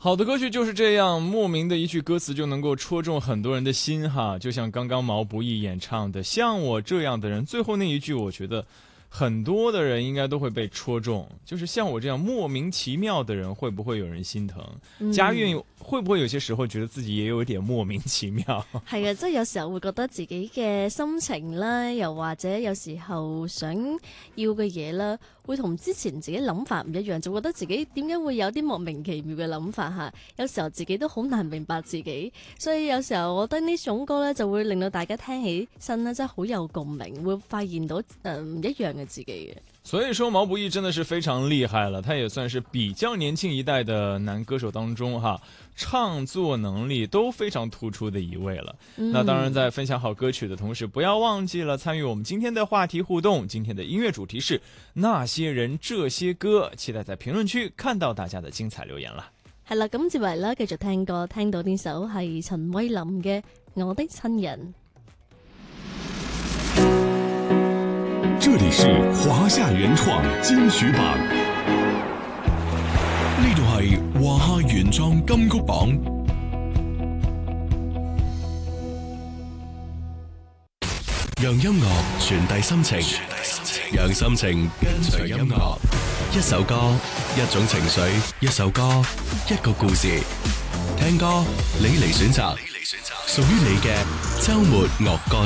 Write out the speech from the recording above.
好的歌曲就是这样，莫名的一句歌词就能够戳中很多人的心哈，就像刚刚毛不易演唱的《像我这样的人》，最后那一句，我觉得很多的人应该都会被戳中，就是像我这樣莫名其妙的人，會不會有人心疼？家韻會不會有些時候覺得自己也有一點莫名其妙？ 係啊，即係有時候會覺得自己嘅心情啦，又或者有時候想要嘅嘢啦，會同之前自己諗法唔一樣，就覺得自己點解會有啲莫名其妙嘅諗法嚇。有時候自己都好難明白自己，所以有時候我覺得呢種歌咧就會令到大家聽起身咧真係好有共鳴，會發現到唔一樣嘅自己嘅。 所以說毛不易真的是非常厲害了，他也算是比較年輕一代的男歌手當中哈，唱作能力都非常突出的一位了。那當然在分享好歌曲的同時，不要忘記了參與我們今天的話題互動，今天的音樂主題是那些人這些歌，期待在評論區看到大家的精彩留言啦。 係啦，咁接嚟啦，繼續聽歌，聽到呢首係陳慧琳嘅《我的親人》。 這裡是華夏原創金曲榜，呢度係華夏原創金曲榜。讓音樂傳遞心情，讓心情跟隨音樂。一首歌，一種情緒；一首歌，一個故事。聽歌，你嚟選擇，屬於你嘅週末樂歌。